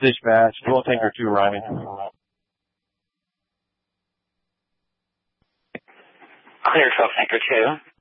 Dispatch, Dual Tanker 2 Ryan. Clear 12 Tanker 2.